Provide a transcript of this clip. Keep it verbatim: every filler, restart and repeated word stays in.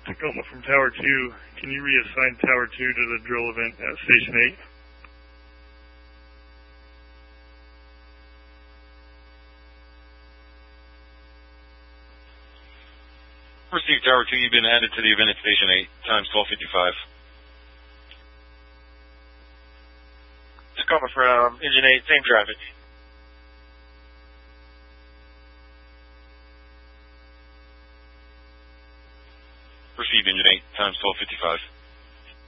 Tacoma from Tower two. Can you reassign Tower two to the drill event at Station eight? Received Tower two, you've been added to the event at Station eight, times twelve fifty-five. Tacoma from Engine eight, same traffic. Received Engine eight, times twelve fifty-five.